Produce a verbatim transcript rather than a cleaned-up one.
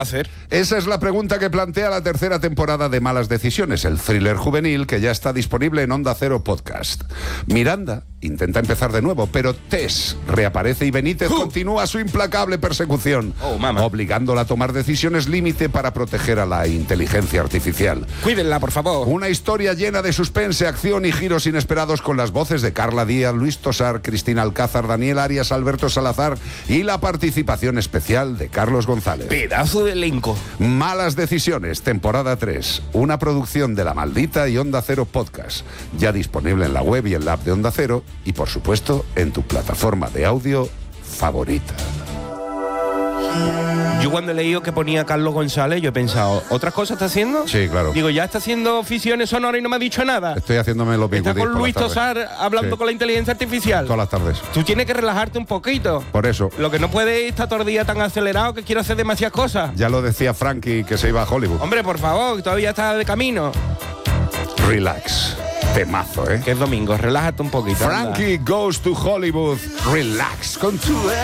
hacer? Esa es la pregunta que plantea la tercera temporada de Malas Decisiones, el thriller juvenil que ya está disponible en Onda Cero Podcast. Miranda intenta empezar de nuevo, pero Tess reaparece y Benítez uh. continúa su implacable persecución, oh, mama. obligándola a tomar decisiones límite para proteger a la inteligencia artificial. Cuídenla, por favor. Una historia llena de suspense, acción y giros inesperados con las voces de Carla Díaz, Luis Tosar, Cristina Alcázar, Daniel Arias, Alberto Salazar y la participación especial de Carlos González. Pedazo de elenco. Malas Decisiones, temporada tres, una producción de La Maldita y Onda Cero Podcast, ya disponible en la web y en la app de Onda Cero y por supuesto en tu plataforma de audio favorita. Yo cuando he leído que ponía Carlos González, yo he pensado, ¿otras cosas está haciendo? Sí, claro. Digo, ya está haciendo ficciones sonoras y no me ha dicho nada. Estoy haciéndome lo mismo. Está con Luis Tosar hablando sí. con la inteligencia artificial. Todas las tardes. Tú tienes que relajarte un poquito. Por eso. Lo que no puede estar todo el día tan acelerado que quiero hacer demasiadas cosas. Ya lo decía Frankie que se iba a Hollywood. Hombre, por favor, que todavía está de camino. Relax. Temazo, ¿eh? Que es domingo, relájate un poquito. Frankie anda. Goes to Hollywood. Relax. Con tu